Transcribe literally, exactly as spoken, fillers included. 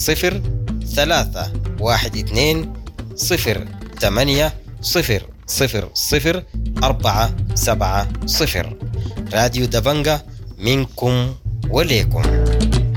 صفر ثلاثة واحد اثنين صفر ثمانية صفر صفر صفر أربعة سبعة صفر. راديو دبنجة، منكم وليكم.